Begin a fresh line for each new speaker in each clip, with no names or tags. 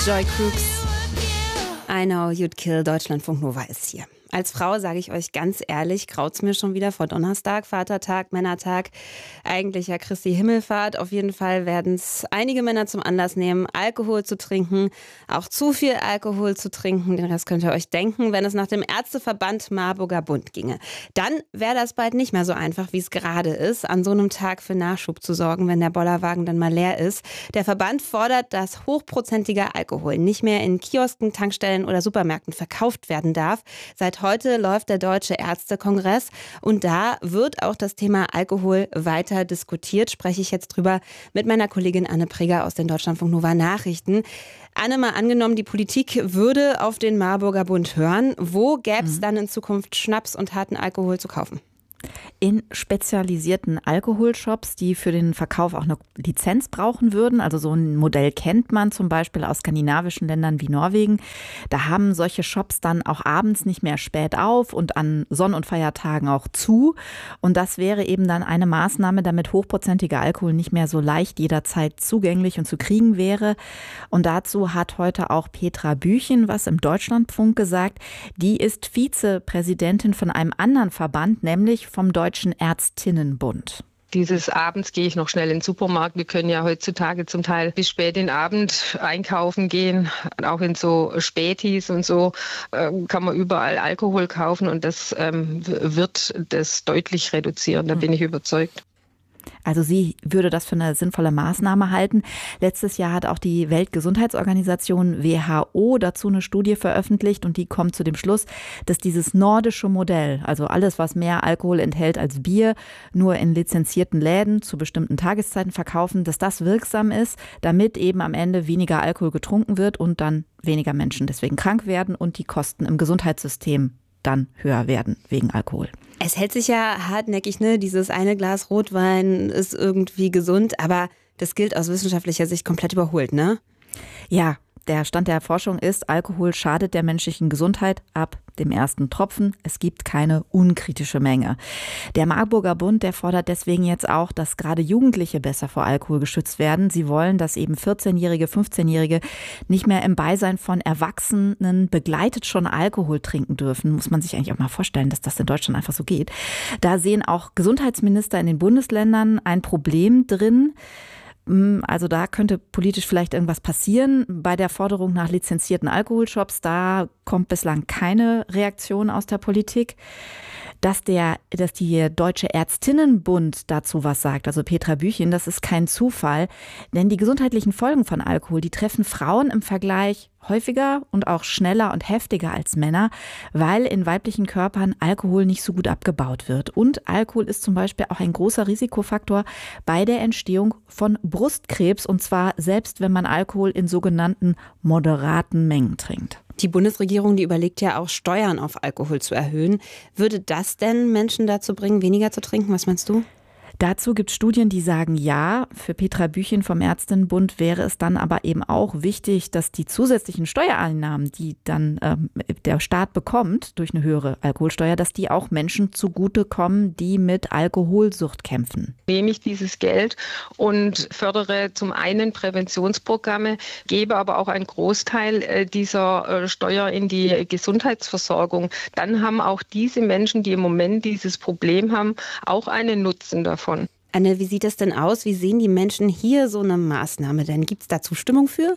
Joy Crooks. I know you'd kill. Deutschlandfunk Nova ist hier. Als Frau sage ich euch ganz ehrlich, graut's mir schon wieder vor Donnerstag, Vatertag, Männertag, eigentlich ja Christi Himmelfahrt. Auf jeden Fall werden es einige Männer zum Anlass nehmen, Alkohol zu trinken, auch zu viel Alkohol zu trinken. Den Rest könnt ihr euch denken, wenn es nach dem Ärzteverband Marburger Bund ginge. Dann wäre das bald nicht mehr so einfach, wie es gerade ist, an so einem Tag für Nachschub zu sorgen, wenn der Bollerwagen dann mal leer ist. Der Verband fordert, dass hochprozentiger Alkohol nicht mehr in Kiosken, Tankstellen oder Supermärkten verkauft werden darf. Seit heute läuft der Deutsche Ärztekongress und da wird auch das Thema Alkohol weiter diskutiert. Spreche ich jetzt drüber mit meiner Kollegin Anne Preger aus den Deutschlandfunk Nova Nachrichten. Anne, mal angenommen, die Politik würde auf den Marburger Bund hören. Wo gäbe es dann in Zukunft Schnaps und harten Alkohol zu kaufen?
In spezialisierten Alkoholshops, die für den Verkauf auch eine Lizenz brauchen würden. Also so ein Modell kennt man zum Beispiel aus skandinavischen Ländern wie Norwegen. Da haben solche Shops dann auch abends nicht mehr spät auf und an Sonn- und Feiertagen auch zu. Und das wäre eben dann eine Maßnahme, damit hochprozentiger Alkohol nicht mehr so leicht jederzeit zugänglich und zu kriegen wäre. Und dazu hat heute auch Petra Büchen was im Deutschlandfunk gesagt. Die ist Vizepräsidentin von einem anderen Verband, nämlich vom Deutschen Ärztinnenbund.
Dieses abends gehe ich noch schnell in den Supermarkt. Wir können ja heutzutage zum Teil bis spät in den Abend einkaufen gehen. Auch in so Spätis und so kann man überall Alkohol kaufen und das wird das deutlich reduzieren. Da bin ich überzeugt.
Also sie würde das für eine sinnvolle Maßnahme halten. Letztes Jahr hat auch die Weltgesundheitsorganisation WHO dazu eine Studie veröffentlicht und die kommt zu dem Schluss, dass dieses nordische Modell, also alles, was mehr Alkohol enthält als Bier, nur in lizenzierten Läden zu bestimmten Tageszeiten verkaufen, dass das wirksam ist, damit eben am Ende weniger Alkohol getrunken wird und dann weniger Menschen deswegen krank werden und die Kosten im Gesundheitssystem dann höher werden wegen Alkohol.
Es hält sich ja hartnäckig, ne? Dieses eine Glas Rotwein ist irgendwie gesund, aber das gilt aus wissenschaftlicher Sicht komplett überholt, ne?
Ja, der Stand der Forschung ist, Alkohol schadet der menschlichen Gesundheit ab dem ersten Tropfen. Es gibt keine unkritische Menge. Der Marburger Bund, der fordert deswegen jetzt auch, dass gerade Jugendliche besser vor Alkohol geschützt werden. Sie wollen, dass eben 14-Jährige, 15-Jährige nicht mehr im Beisein von Erwachsenen begleitet schon Alkohol trinken dürfen. Muss man sich eigentlich auch mal vorstellen, dass das in Deutschland einfach so geht. Da sehen auch Gesundheitsminister in den Bundesländern ein Problem drin. Also da könnte politisch vielleicht irgendwas passieren. Bei der Forderung nach lizenzierten Alkoholshops, da kommt bislang keine Reaktion aus der Politik. Dass die Deutsche Ärztinnenbund dazu was sagt, also Petra Büchen, das ist kein Zufall. Denn die gesundheitlichen Folgen von Alkohol, die treffen Frauen im Vergleich häufiger und auch schneller und heftiger als Männer, weil in weiblichen Körpern Alkohol nicht so gut abgebaut wird. Und Alkohol ist zum Beispiel auch ein großer Risikofaktor bei der Entstehung von Brustkrebs, und zwar selbst wenn man Alkohol in sogenannten moderaten Mengen trinkt.
Die Bundesregierung, die überlegt ja auch, Steuern auf Alkohol zu erhöhen. Würde das denn Menschen dazu bringen, weniger zu trinken? Was meinst du?
Dazu gibt es Studien, die sagen ja. Für Petra Büchen vom Ärztinnenbund wäre es dann aber eben auch wichtig, dass die zusätzlichen Steuereinnahmen, die dann der Staat bekommt durch eine höhere Alkoholsteuer, dass die auch Menschen zugutekommen, die mit Alkoholsucht kämpfen.
Nehme ich dieses Geld und fördere zum einen Präventionsprogramme, gebe aber auch einen Großteil dieser Steuer in die Gesundheitsversorgung. Dann haben auch diese Menschen, die im Moment dieses Problem haben, auch einen Nutzen davon.
Anne, wie sieht das denn aus? Wie sehen die Menschen hier so eine Maßnahme denn? Gibt es da Zustimmung für?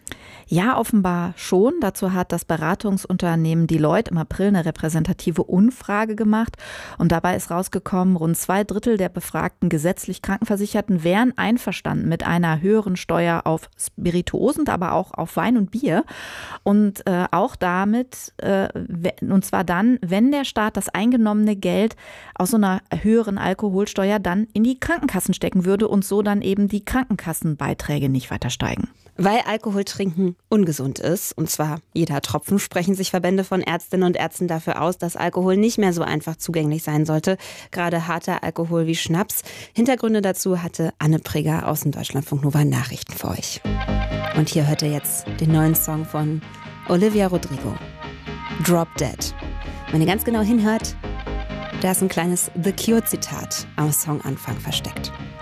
Ja, offenbar schon. Dazu hat das Beratungsunternehmen Deloitte im April eine repräsentative Umfrage gemacht. Und dabei ist rausgekommen, rund 2/3 der befragten gesetzlich Krankenversicherten wären einverstanden mit einer höheren Steuer auf Spirituosen, aber auch auf Wein und Bier. Und auch damit, und zwar dann, wenn der Staat das eingenommene Geld aus so einer höheren Alkoholsteuer dann in die Krankenkassen stecken würde und so dann eben die Krankenkassenbeiträge nicht weiter steigen.
Weil Alkohol trinken ungesund ist, und zwar jeder Tropfen, sprechen sich Verbände von Ärztinnen und Ärzten dafür aus, dass Alkohol nicht mehr so einfach zugänglich sein sollte. Gerade harter Alkohol wie Schnaps. Hintergründe dazu hatte Anne Preger aus dem Deutschlandfunk Nova Nachrichten für euch. Und hier hört ihr jetzt den neuen Song von Olivia Rodrigo, Drop Dead. Wenn ihr ganz genau hinhört, da ist ein kleines The Cure-Zitat am Songanfang versteckt.